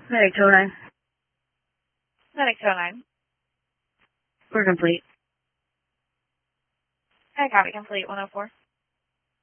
Medic 209. Medic 209. We're complete. I copy complete 104.